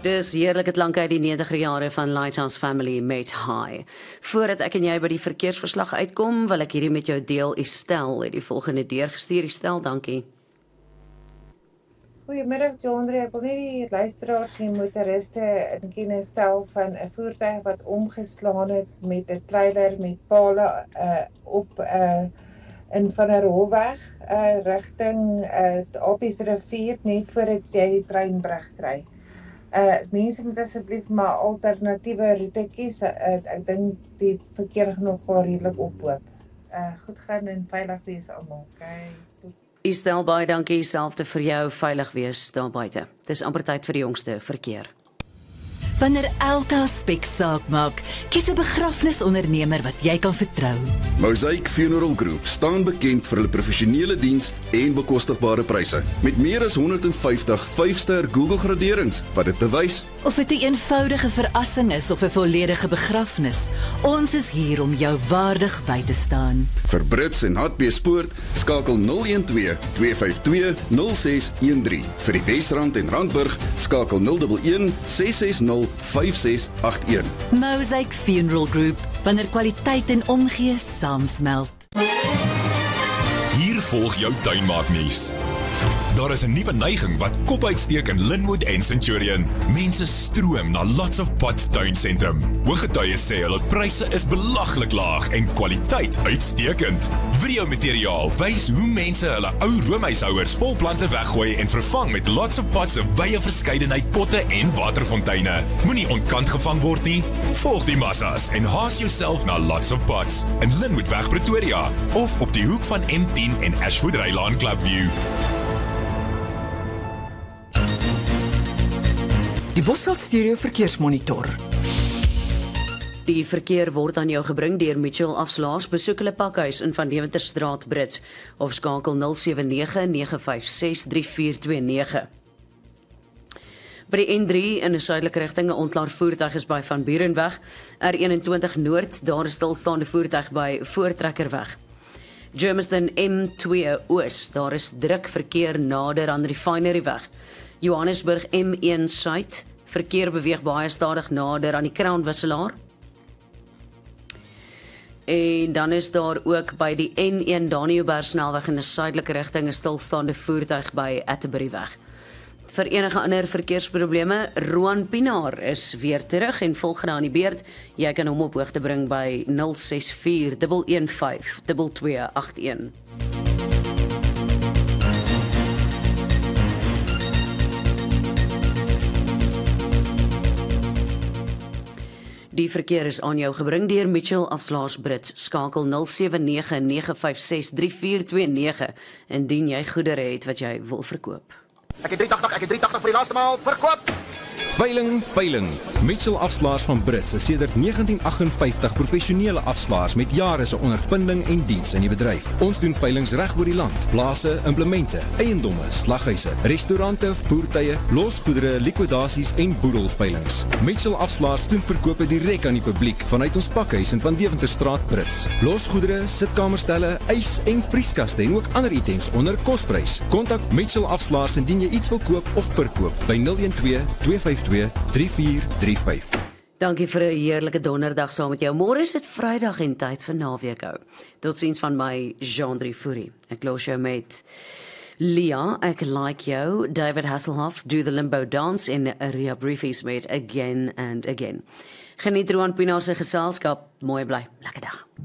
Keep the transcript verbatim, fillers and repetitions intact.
Dis heerlike klanke uit die negentiger jare van Lighthouse Family met High. Voordat ek en jy by die verkeersverslag uitkom, wil ek hierdie met jou deel. Estel het die volgende deurgestuur. Estel, dankie. Goeiemiddag Jondre, ek wil net die luisteraars en motoriste in kennis stel van 'n voertuig wat omgeslaan het met 'n trailer met pale uh, op uh, in van 'n rolweg uh, rigting uh, Apies rivier net voordat jy die treinbrug kry. Uh, mense moet asseblief maar alternatiewe roete kies. Uh, ek dink die verkeer gaan nogal redelik ophoop. Uh, goed gaan en veilig wees almal. Okay. Estel, baie dankie, selfde vir jou, veilig wees daar buite. Dis amper tyd vir die jongste verkeer. Wanneer elke aspek saak maak, kies 'n begrafnisondernemer wat jy kan vertrou. Mosaic Funeral Group staan bekend vir hulle professionele diens en bekostigbare pryse. Met meer as honderdvyftig vyf-ster Google graderings wat dit bewys. Of dit 'n eenvoudige verrassing is of 'n volledige begrafnis, ons is hier om jou waardig by te staan. Vir Brits en Hartbeespoort, skakel nul een twee, twee vyf twee, nul ses een drie. Vir die Wesrand en Randburg, skakel nul een een, ses ses nul, vyf ses agt een. Mosaic Funeral Group, wanneer kwaliteit en omgee saamsmelt. Hier volg jou tuinmaaknuus. Daar is 'n nuwe neiging wat kop uitsteek in Linwood en Centurion. Mense stroom na Lots of Pots tuinsentrum. Ooggetuies sê hulle pryse is belaglik laag en kwaliteit uitstekend. Videomateriaal wys hoe mense hulle ou roomhuishouers vol plante weggooi en vervang met Lots of Pots se wye verskeidenheid potte en waterfonteine. Moenie ontkant gevang word nie. Volg die massas en haas jouself na Lots of Pots in Linwoodweg Pretoria of op die hoek van M tien en Ashwood Rylaan Clubview. Die Bosveld Stereo Verkeersmonitor. Die verkeer word aan jou gebring deur Mitchell Afslaers. Besoek hulle pakhuis in Van Deventerstraat Brits of skakel nul sewe nege, nege vyf ses, drie vier twee nege. By die N drie in 'n suidelike rigting 'n ontklaar voertuig is by Van Burenweg. R eenentwintig Noord, daar is stilstaande voertuig by Voortrekkerweg. Germiston M twee Oos, daar is druk verkeer nader aan Refineryweg. Johannesburg M een Suid, verkeer beweeg baie stadig nader aan die Crown-wisselaar. En dan is daar ook by die N een Daniëlberg snelweg in 'n suidelike rigting 'n stilstaande voertuig by Atterburyweg. Vir enige ander verkeersprobleme, Roan Pinaar is weer terug en volgende aan die beurt. Jy kan hom op hoogte bring by nul ses vier, een een vyf, twee twee agt een. Die verkeer is aan jou gebring deur Mitchell Afslaers Brits. Skakel nul sewe nege, nege vyf ses, drie vier twee nege indien jy goedere het wat jy wil verkoop. Ek het drie agt agt, ek het drie agt agt vir die laaste maal verkoop. Veiling, veiling. Mitchell Afslaers van Brits is sedert negentien agt vyftig professionele afslaers met jare se ondervinding en diens in die bedryf. Ons doen veilings reg oor die land. Plase, implemente, eiendomme, slaghuise, restaurante, voertuie, losgoedere, likwidasies en boedelveilings. Mitchell Afslaers doen verkope direk aan die publiek vanuit ons pakhuis in Van Deventerstraat Brits. Losgoedere, sitkamerstelle, ys en vrieskaste en ook ander items onder kosprys. Kontak Mitchell Afslaers indien jy iets wil koop of verkoop by nul een twee, twee vyf twee, drie vier drie vyf. Dankie vir 'n heerlike donderdag saam met jou. Môre is dit Vrydag en tyd vir naweekhou. Totsiens van my Jean-Drie Fourie. Ek los jou met Lia, ek like jou, David Hasselhoff, Do the Limbo Dance en Ria Briefies met Again and Again. Geniet Roan Pinaar se geselskap. Mooi bly. Lekker dag.